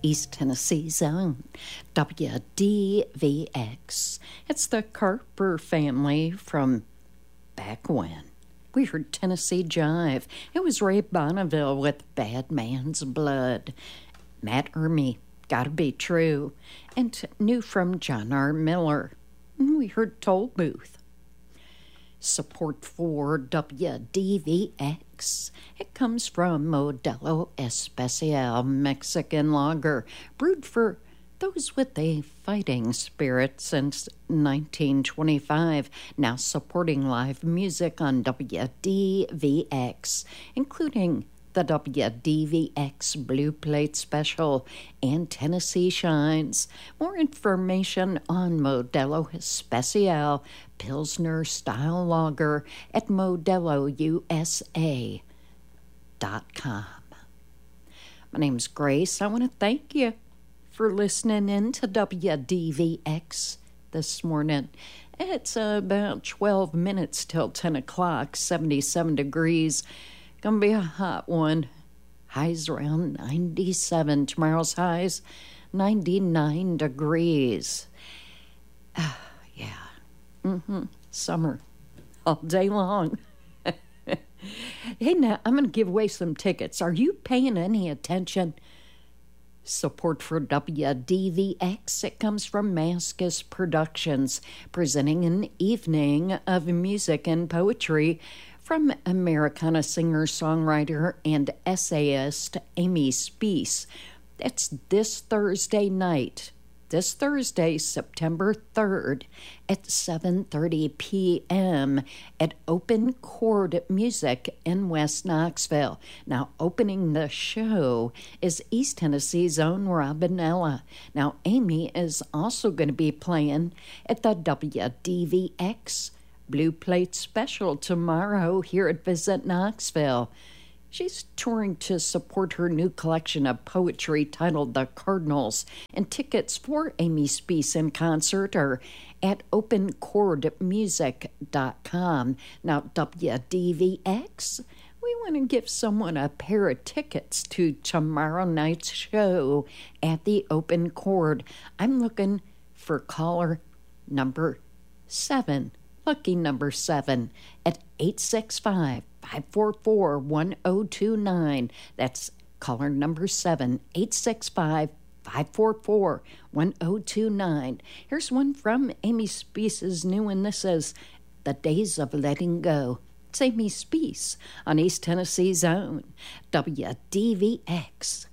East Tennessee's own WDVX. It's the Carper family from back when. We heard Tennessee Jive. It was Ray Bonneville with Bad Man's Blood. Matt Ermey, Gotta Be True. And new from John R. Miller. We heard Toll Booth. Support for WDVX. It comes from Modelo Especial Mexican lager, brewed for those with a fighting spirit since 1925, now supporting live music on WDVX, including the WDVX Blue Plate Special and Tennessee Shines. More information on Modelo Especial Pilsner Style Lager at modelousa.com. My name's Grace. I want to thank you for listening in to WDVX this morning. It's about 12 minutes till 10 o'clock, 77 degrees. Gonna be a hot one. Highs around 97. Tomorrow's highs 99 degrees. Summer all day long. Hey, now I'm gonna give away some tickets. Are you paying any attention? Support for WDVX, it comes from Mascus Productions, presenting an evening of music and poetry from Americana singer-songwriter and essayist Amy Speace. That's this Thursday night. This Thursday, September 3rd at 7:30 p.m. at Open Chord Music in West Knoxville. Now, opening the show is East Tennessee's own Robinella. Now, Amy is also going to be playing at the WDVX Blue Plate Special tomorrow here at Visit Knoxville. She's touring to support her new collection of poetry titled The Cardinals, and tickets for Amy Speace in concert are at openchordmusic.com. Now, WDVX, we want to give someone a pair of tickets to tomorrow night's show at the Open Chord. I'm looking for caller number 7. Lucky number 7 at 865-544-1029. That's caller number 7, 865-544-1029. Here's one from Amy Speace's new one. This is The Days of Letting Go. It's Amy Speace on East Tennessee's own WDVX.